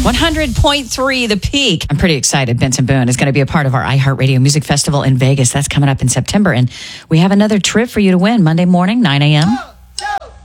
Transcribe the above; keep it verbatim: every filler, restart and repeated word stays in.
one hundred point three The Peak. I'm pretty excited. Benson Boone is going to be a part of our iHeartRadio Music Festival in Vegas. That's coming up in September. And we have another trip for you to win Monday morning, nine a.m.